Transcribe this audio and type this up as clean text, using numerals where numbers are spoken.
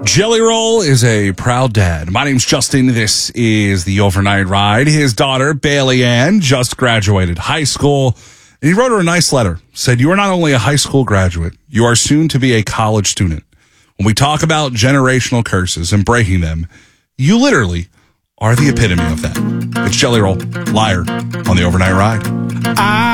Jelly Roll is a proud dad. My name's Justin. This is the Overnight Ride. His daughter, Bailey Ann, just graduated high school. And he wrote her a nice letter. Said, "You are not only a high school graduate, you are soon to be a college student. When we talk about generational curses and breaking them, you literally are the epitome of that." It's Jelly Roll, Liar, on the Overnight Ride.